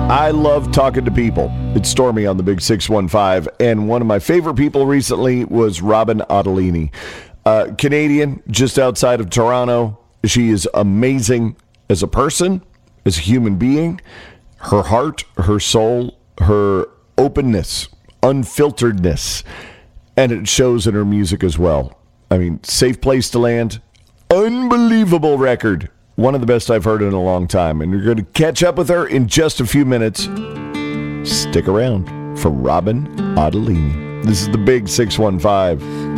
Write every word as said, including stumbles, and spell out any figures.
I love talking to people. It's Stormy on the Big six one five, and one of my favorite people recently was Robin Ottolini. Uh, Canadian, just outside of Toronto. She is amazing as a person, as a human being. Her heart, her soul, her openness, unfilteredness, and it shows in her music as well. I mean, Safe Place to Land, unbelievable record. One of the best I've heard in a long time. And you're going to catch up with her in just a few minutes. Stick around for Robin Ottolini. This is the Big six one five.